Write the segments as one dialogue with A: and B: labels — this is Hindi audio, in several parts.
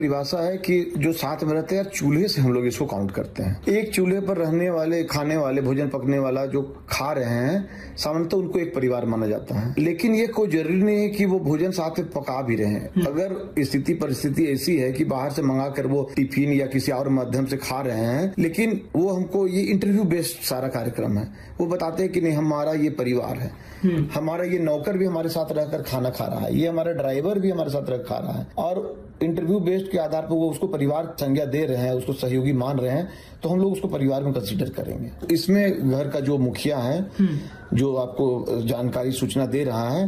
A: परिभाषा है कि जो साथ में रहते हैं चूल्हे से हम लोग इसको काउंट करते हैं। एक चूल्हे पर रहने वाले, खाने वाले, भोजन पकने वाला जो खा रहे हैं, सामान्यतः उनको एक परिवार माना जाता है। लेकिन ये कोई जरूरी नहीं है कि वो भोजन साथ में पका भी रहे हैं। अगर स्थिति परिस्थिति ऐसी है कि बाहर से मंगा कर वो टिफिन या किसी और माध्यम से खा रहे हैं, लेकिन वो हमको, ये इंटरव्यू बेस्ड सारा कार्यक्रम है, वो बताते हैं कि नहीं हमारा ये परिवार है, हमारा ये नौकर भी हमारे साथ रहकर खाना खा रहा है, ये हमारा ड्राइवर भी हमारे साथ रह खा रहा है, और इंटरव्यू बेस्ड के आधार पर वो उसको परिवार संज्ञा दे रहे हैं, उसको सहयोगी मान रहे हैं, तो हम लोग उसको परिवार में कंसीडर करेंगे। इसमें घर का जो मुखिया है, जो आपको जानकारी सूचना दे रहा है,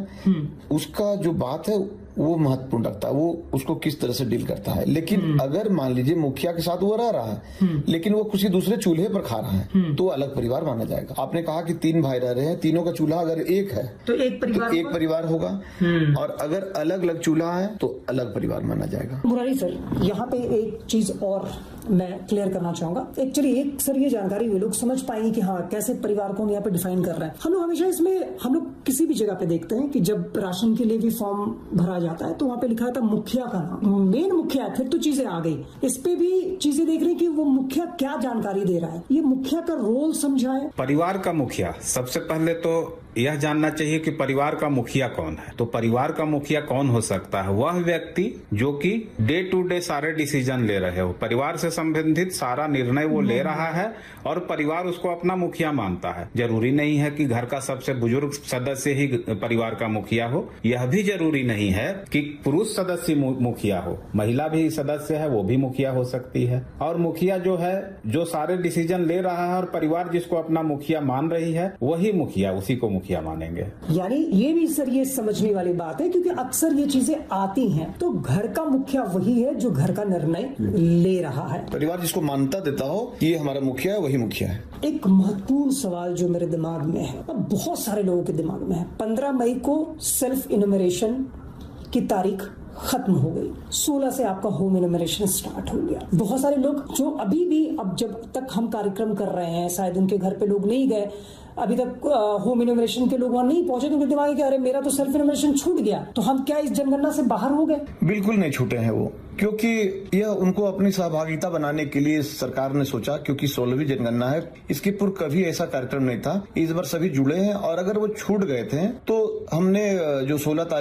A: उसका जो बात है वो महत्वपूर्ण रखता है, वो उसको किस तरह से डील करता है। लेकिन अगर मान लीजिए मुखिया के साथ वो रह रहा है, लेकिन वो किसी दूसरे चूल्हे पर खा रहा है, तो अलग परिवार माना जाएगा। आपने कहा कि 3 भाई रह रहे हैं, तीनों का चूल्हा अगर एक है
B: तो एक
A: परिवार होगा, और अगर अलग अलग चूल्हा है तो अलग परिवार माना जाएगा।
B: मुरारी सर, यहाँ पे एक चीज और मैं क्लियर करना चाहूंगा। एक सर ये जानकारी वे लोग समझ पाएंगे कि हाँ कैसे परिवार को हम यहाँ पे डिफाइन कर रहे हैं। हम लोग हमेशा इसमें, हम लोग किसी भी जगह पे देखते हैं कि जब राशन के लिए भी फॉर्म भरा जाता है तो वहाँ पे लिखा था मुखिया का नाम, मेन मुखिया है, फिर तो चीजें आ गई। इस पे भी चीजें देख रहे हैं कि वो मुखिया क्या जानकारी दे रहा है, ये मुखिया का रोल समझाए।
C: परिवार का मुखिया, सबसे पहले तो यह जानना चाहिए कि परिवार का मुखिया कौन है। तो परिवार का मुखिया कौन हो सकता है? वह व्यक्ति जो कि डे टू डे सारे डिसीजन ले रहे हो, परिवार से संबंधित सारा निर्णय वो ले रहा है और परिवार उसको अपना मुखिया मानता है। जरूरी नहीं है कि घर का सबसे बुजुर्ग सदस्य ही परिवार का मुखिया हो, यह भी जरूरी नहीं है कि पुरुष सदस्य मुखिया हो, महिला भी सदस्य है वो भी मुखिया हो सकती है। और मुखिया जो है, जो सारे डिसीजन ले रहा है और परिवार जिसको अपना मुखिया मान रही है, वही मुखिया, उसी को मुखिया मानेंगे।
B: यानी ये भी सर ये समझने वाली बात है, क्योंकि अक्सर ये चीजें आती हैं, तो घर का मुखिया वही है जो घर का निर्णय ले रहा है।
A: परिवार जिसको मान्यता देता हो ये हमारा मुखिया है, वही मुखिया है।
B: एक महत्वपूर्ण सवाल जो मेरे दिमाग में है, अब बहुत सारे लोगों के दिमाग में है, 15 मई को सेल्फ इन्यूमरेशन की तारीख खत्म हो गई, 16 से आपका होम इन्यूमरेशन स्टार्ट हो गया। बहुत सारे लोग जो अभी भी, अब जब तक हम कार्यक्रम कर रहे हैं, शायद उनके घर पे लोग नहीं गए, अभी तक होम इन्यूमरेशन के लोग वहां नहीं पहुंचे, तो उनके दिमाग में क्या, अरे मेरा तो सेल्फ इन्यूमरेशन छूट गया, तो हम क्या इस जनगणना से बाहर हो गए?
A: बिल्कुल नहीं छूटे हैं वो, क्योंकि यह उनको अपनी सहभागिता बनाने के लिए सरकार ने सोचा, क्योंकि 16वीं जनगणना है, इसके पूर्व कभी ऐसा कार्यक्रम नहीं था। इस बार सभी जुड़े हैं, और अगर वो छूट गए थे तो हमने जो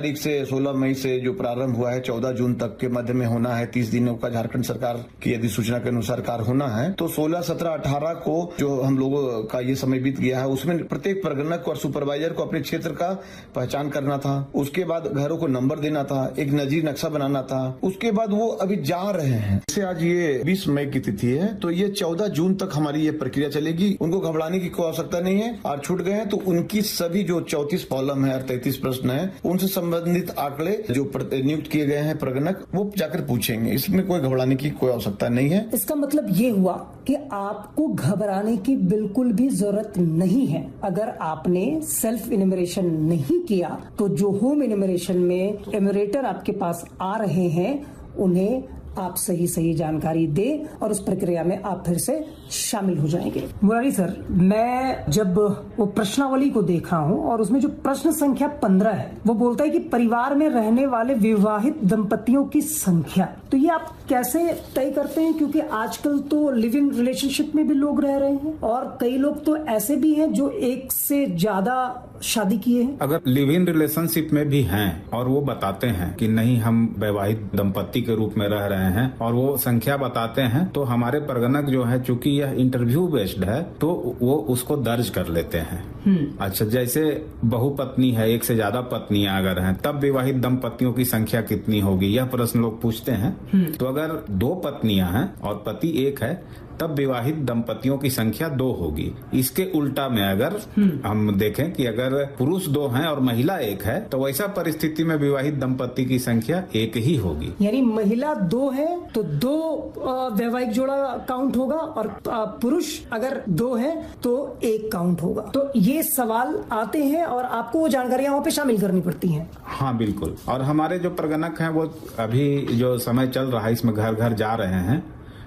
A: 16 मई से जो प्रारंभ हुआ है, 14 जून तक के मध्य में होना है, 30 दिनों का झारखंड सरकार की अधिसूचना के अनुसार कार्य होना है, तो 16, 17, 18 को जो हम लोगों का ये समय बीत गया है, उसमें प्रत्येक प्रगणक और सुपरवाइजर को अपने क्षेत्र का पहचान करना था, उसके बाद घरों को नंबर देना था, एक नजीर नक्शा बनाना था, उसके बाद वो अभी जा रहे हैं। जैसे आज ये 20 मई की तिथि है, तो ये 14 जून तक हमारी ये प्रक्रिया चलेगी। उनको घबराने की कोई आवश्यकता नहीं है, और छूट गए हैं तो उनकी सभी जो 34 कॉलम है और 33 प्रश्न है, उनसे संबंधित आंकड़े जो नियुक्त किए गए हैं प्रगणक, वो जाकर पूछेंगे। इसमें कोई घबराने की कोई आवश्यकता नहीं है।
B: इसका मतलब ये हुआ कि आपको घबराने की बिल्कुल भी जरूरत नहीं है। अगर आपने सेल्फ इन्यूमरेशन नहीं किया तो जो होम इन्यूमरेशन में इन्यूमरेटर आपके पास आ रहे हैं, उन्हें आप सही जानकारी दे और उस प्रक्रिया में आप फिर से शामिल हो जाएंगे। मुरारी सर, मैं जब वो प्रश्नावली को देखा हूं और उसमें जो प्रश्न संख्या 15 है, वो बोलता है कि परिवार में रहने वाले विवाहित दंपतियों की संख्या, तो ये आप कैसे तय करते हैं? क्योंकि आजकल तो लिव इन रिलेशनशिप में भी लोग रह रहे हैं, और कई लोग तो ऐसे भी हैं जो एक से ज्यादा शादी किए हैं।
C: अगर लिव इन रिलेशनशिप में भी हैं और वो बताते हैं कि नहीं हम वैवाहिक दंपति के रूप में रह रहे हैं, और वो संख्या बताते हैं, तो हमारे प्रगणक जो है, चूंकि यह इंटरव्यू बेस्ड है, तो वो उसको दर्ज कर लेते हैं। अच्छा, जैसे बहुपत्नी है, एक से ज्यादा पत्नियां अगर हैं, तब विवाहित दंपतियों की संख्या कितनी होगी, यह प्रश्न लोग पूछते हैं। तो अगर 2 पत्नियां हैं और पति 1 है, तब विवाहित दंपतियों की संख्या 2 होगी। इसके उल्टा में अगर हम देखें कि अगर पुरुष 2 हैं और महिला 1 है, तो वैसा परिस्थिति में विवाहित दंपति की संख्या 1 ही होगी।
B: यानी महिला 2 है तो 2 वैवाहिक जोड़ा काउंट होगा, और पुरुष अगर 2 है तो 1 काउंट होगा। तो ये सवाल आते हैं और आपको वो जानकारियां वहाँ पे शामिल करनी पड़ती हैं।
C: हाँ बिल्कुल, और हमारे जो प्रगणक हैं वो अभी जो समय चल रहा है इसमें घर घर जा रहे हैं,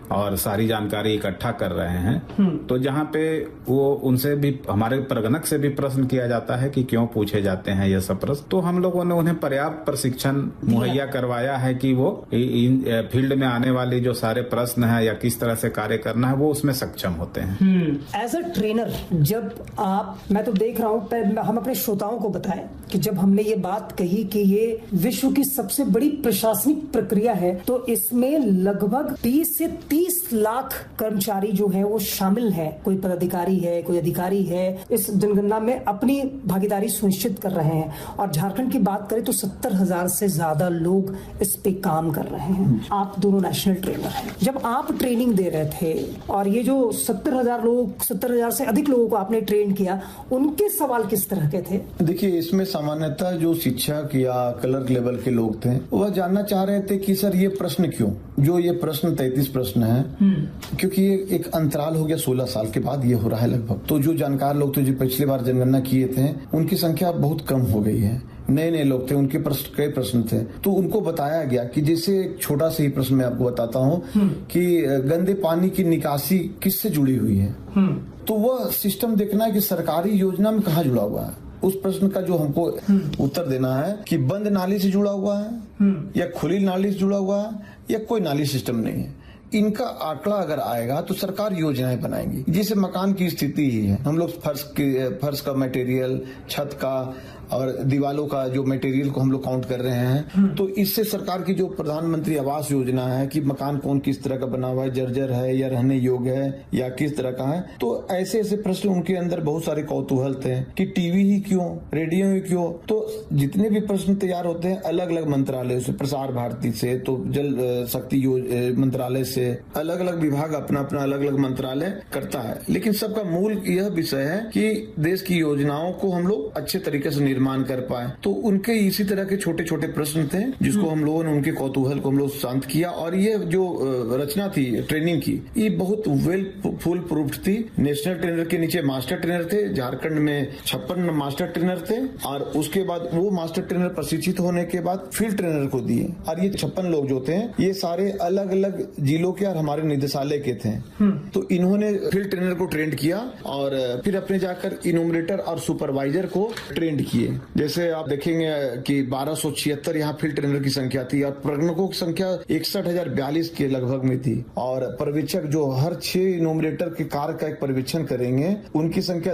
C: और सारी जानकारी इकट्ठा कर रहे हैं। तो जहाँ पे वो उनसे भी, हमारे प्रगणक से भी प्रश्न किया जाता है कि क्यों पूछे जाते हैं ये सब प्रश्न, तो हम लोगों ने उन्हें पर्याप्त प्रशिक्षण मुहैया करवाया है कि वो फील्ड में आने वाली जो सारे प्रश्न है या किस तरह से कार्य करना है वो उसमें सक्षम होते हैं।
B: एज अ ट्रेनर जब आप, मैं तो देख रहा हूँ, हम अपने श्रोताओं को बताएं कि जब हमने ये बात कही कि ये विश्व की सबसे बड़ी प्रशासनिक प्रक्रिया है, तो इसमें लगभग 20 से 30 लाख कर्मचारी जो है वो शामिल है, कोई पदाधिकारी है, कोई अधिकारी है, इस जनगणना में अपनी भागीदारी सुनिश्चित कर रहे हैं। और झारखंड की बात करें तो 70,000 से ज्यादा लोग इस पे काम कर रहे हैं। आप दोनों नेशनल ट्रेनर हैं, जब आप ट्रेनिंग दे रहे थे और ये जो 70,000 से अधिक लोगों को आपने ट्रेन किया, उनके सवाल किस तरह के थे?
A: देखिए, इसमें सामान्यतः जो शिक्षक या क्लर्क लेवल के लोग थे वह जानना चाह रहे थे कि सर ये प्रश्न क्यों, जो ये प्रश्न 33 प्रश्न है, क्योंकि ये एक अंतराल हो गया 16 साल के बाद ये हो रहा है लगभग। तो जो जानकार लोग थे जो पिछली बार जनगणना किए थे उनकी संख्या बहुत कम हो गई है, नए लोग थे, उनके प्रश्न कई प्रश्न थे। तो उनको बताया गया कि जैसे एक छोटा सा ही प्रश्न मैं आपको बताता हूँ कि गंदे पानी की निकासी किससे जुड़ी हुई है, तो वह सिस्टम देखना है कि सरकारी योजना में कहाँ जुड़ा हुआ है। उस प्रश्न का जो हमको उत्तर देना है कि बंद नाली से जुड़ा हुआ है या खुली नाली से जुड़ा हुआ है या कोई नाली सिस्टम नहीं है। इनका आंकड़ा अगर आएगा तो सरकार योजनाएं बनाएंगी। जैसे मकान की स्थिति ही है, हम लोग फर्श का मटेरियल, छत का और दीवालों का जो मटेरियल को हम लोग काउंट कर रहे हैं, तो इससे सरकार की जो प्रधानमंत्री आवास योजना है कि मकान कौन किस तरह का बना हुआ है, जर्जर है या रहने योग्य है या किस तरह का है, तो ऐसे ऐसे प्रश्न उनके अंदर बहुत सारे कौतूहल थे कि टीवी ही क्यों, रेडियो ही क्यों। तो जितने भी प्रश्न तैयार होते हैं अलग अलग मंत्रालय से, प्रसार भारती से, तो जल शक्ति मंत्रालय से, अलग अलग विभाग अपना अपना अलग अलग मंत्रालय करता है, लेकिन सबका मूल यह विषय है कि देश की योजनाओं को हम लोग अच्छे तरीके से निर्माण कर पाए। तो उनके इसी तरह के छोटे छोटे प्रश्न थे जिसको हम लोगों ने, उनके कौतूहल को हम लोग शांत किया। और ये जो रचना थी ट्रेनिंग की, ये बहुत वेल फुल प्रूफ्ड थी। नेशनल ट्रेनर के नीचे मास्टर ट्रेनर थे, झारखंड में 56 मास्टर ट्रेनर थे, और उसके बाद वो मास्टर ट्रेनर प्रशिक्षित होने के बाद फील्ड ट्रेनर को दिए। और ये 56 लोग जो थे ये सारे अलग अलग जिलों के और हमारे निदेशालय के थे। तो इन्होंने फील्ड ट्रेनर को ट्रेंड किया और फिर अपने जाकर इनोमरेटर और सुपरवाइजर को ट्रेंड किए। जैसे आप देखेंगे कि 1276 यहाँ फील्ड ट्रेनर की संख्या थी और प्रगणकों की संख्या 61,042 के लगभग में थी। और पर्यवेक्षक जो हर 6 इनोमरेटर के कार्य का एक पर्यवेक्षण करेंगे, उनकी संख्या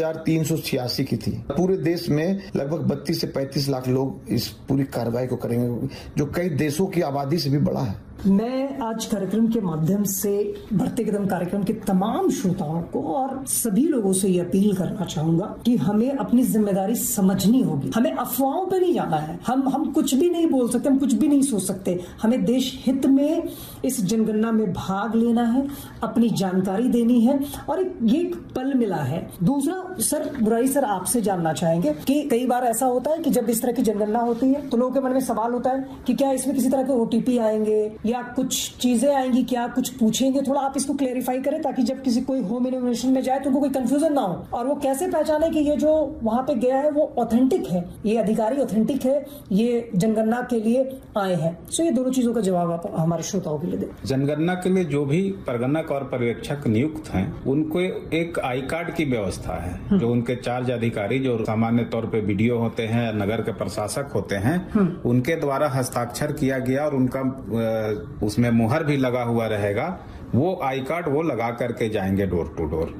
A: 10,386 की थी। पूरे देश में लगभग 32 से 35 लाख लोग इस पूरी कार्रवाई को करेंगे, जो कई देशों की आबादी से भी बड़ा है।
B: मैं आज कार्यक्रम के माध्यम से बढ़ते कदम कार्यक्रम के तमाम श्रोताओं को और सभी लोगों से ये अपील करना चाहूंगा कि हमें अपनी जिम्मेदारी समझनी होगी। हमें अफवाहों पे नहीं जाना है, हम कुछ भी नहीं बोल सकते, हम कुछ भी नहीं सोच सकते। हमें देश हित में इस जनगणना में भाग लेना है, अपनी जानकारी देनी है, और ये एक पल मिला है। दूसरा सर, बुराई सर, आपसे जानना चाहेंगे कि कई बार ऐसा होता है कि जब इस तरह की जनगणना होती है तो लोगों के मन में सवाल होता है कि क्या इसमें किसी तरह के OTP आएंगे या कुछ चीजें आएंगी, क्या कुछ पूछेंगे। थोड़ा आप इसको क्लेरिफाई करें ताकि जब किसी कोई होम इनोवेशन में जाए तो उनको कोई कंफ्यूजन ना हो, और वो कैसे पहचाने कि ये जो वहां पे गया है वो ऑथेंटिक है, ये अधिकारी ऑथेंटिक है, ये जनगणना के लिए आए हैं। सो ये दोनों चीजों का जवाब आप हमारे श्रोताओं के लिए दें।
C: जनगणना के लिए जो भी प्रगणक और पर्यवेक्षक नियुक्त हैं, उनको एक आई कार्ड की व्यवस्था है। जो उनके चार्ज अधिकारी जो सामान्य तौर पे BDO होते हैं, नगर के प्रशासक होते हैं, उनके द्वारा हस्ताक्षर किया गया और उनका उसमें मुहर भी लगा हुआ रहेगा। वो आई कार्ड वो लगा करके जाएंगे डोर टू डोर,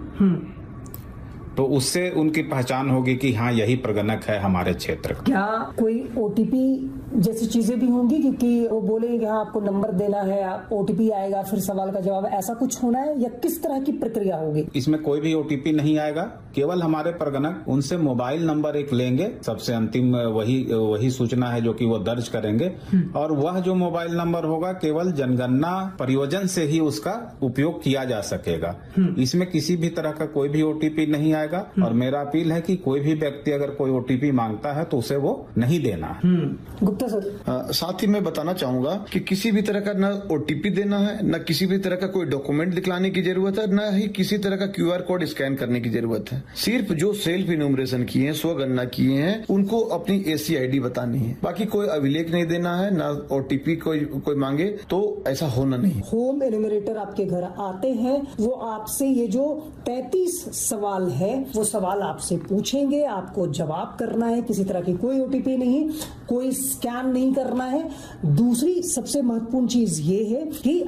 C: तो उससे उनकी पहचान होगी कि हाँ यही प्रगणक है हमारे क्षेत्र का।
B: क्या कोई OTP जैसी चीजें भी होंगी, क्योंकि वो बोलेंगे हाँ आपको नंबर देना है, OTP आएगा, फिर सवाल का जवाब, ऐसा कुछ होना है या किस तरह की प्रक्रिया होगी?
C: इसमें कोई भी OTP नहीं आएगा, केवल हमारे प्रगणक उनसे मोबाइल नंबर एक लेंगे, सबसे अंतिम वही सूचना है जो कि वो दर्ज करेंगे, और वह जो मोबाइल नंबर होगा केवल जनगणना प्रयोजन से ही उसका उपयोग किया जा सकेगा। इसमें किसी भी तरह का कोई भी OTP नहीं आएगा। और मेरा अपील है कि कोई भी व्यक्ति अगर कोई OTP मांगता है तो उसे वो नहीं देना है।
B: गुप्ता उत्तर सर।
A: साथ ही मैं बताना चाहूंगा कि किसी भी तरह का न ओटीपी देना है, न किसी भी तरह का कोई डॉक्यूमेंट दिखलाने की जरूरत है, न ही किसी तरह का क्यूआर कोड स्कैन करने की जरूरत है। सिर्फ जो सेल्फ इन्यूमरेशन किए हैं, स्वगणना किए हैं, उनको अपनी एसी आईडी बतानी है। बाकी कोई अभिलेख नहीं देना है, न ओटीपी कोई मांगे तो ऐसा होना नहीं।
B: होम एन्यूमरेटर आपके घर आते हैं, वो आपसे ये जो 33 सवाल है वो सवाल आपसे पूछेंगे, आपको जवाब करना है। किसी तरह की कोई ओटीपी नहीं, कोई स्कैन नहीं करना है। दूसरी सबसे महत्वपूर्ण चीज ये है कि